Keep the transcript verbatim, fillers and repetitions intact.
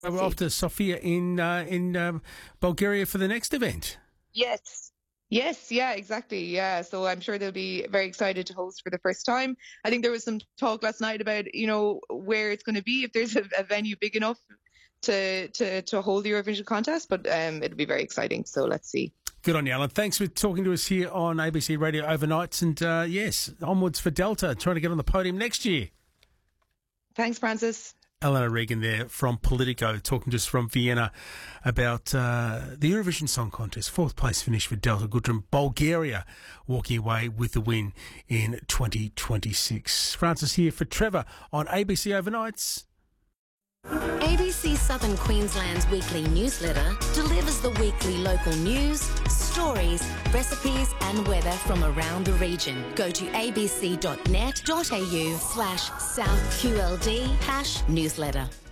We're off to Sofia in uh, in um, Bulgaria for the next event. Yes. Yes, yeah, exactly. Yeah. So I'm sure they'll be very excited to host for the first time. I think there was some talk last night about, you know, where it's going to be, if there's a, a venue big enough to, to, to hold the Eurovision contest, but um, it'll be very exciting. So let's see. Good on you, Alan. Thanks for talking to us here on A B C Radio Overnights. And uh, yes, onwards for Delta, trying to get on the podium next year. Thanks, Francis. Eleanor Regan there from Politico, talking to us from Vienna about uh, the Eurovision Song Contest. Fourth place finish for Delta Goodrem. Bulgaria walking away with the win in twenty twenty-six. Francis here for Trevor on A B C Overnights. A B C Southern Queensland's weekly newsletter delivers the weekly local news, stories, recipes and weather from around the region. Go to abc.net.au slash southqld hash newsletter.